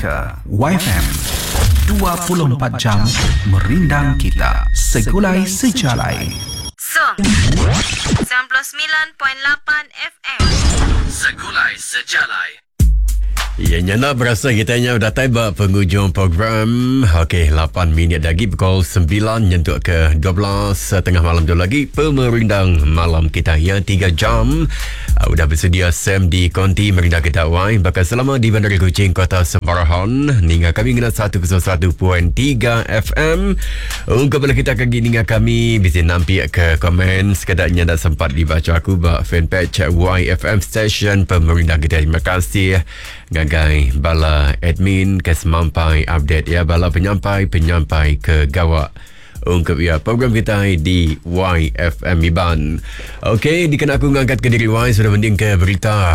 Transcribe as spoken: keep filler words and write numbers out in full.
Melaka, Y F M dua puluh empat jam merindang kita, segulai sejalai. So, sembilan puluh sembilan perpuluhan lapan F M. Segulai sejalai. Ianya nak berasa kita hanya dah tiba penghujung program. Okey, lapan minit lagi pukul sembilan nyentuh ke dua belas tengah malam tu lagi pemerindang malam kita yang tiga jam. Uh, sudah bersedia Sam di konti merindang kita Y bakal selama di Bandar Kuching Kota Semarahan hingga kami ngena seratus satu perpuluhan tiga F M. Untuk bila kita kaki hingga kami bisa nampi ke komen sekadaknya dah sempat dibaca aku bak fanpage Y F M Station pemerindang kita. Terima kasih Gagai bala admin kesemampai update ya, bala penyampai-penyampai ke gawak ungkap ya program kita di Y F M Iban. Okey, dikan aku ngangkat ke diri Y sudah mending ke berita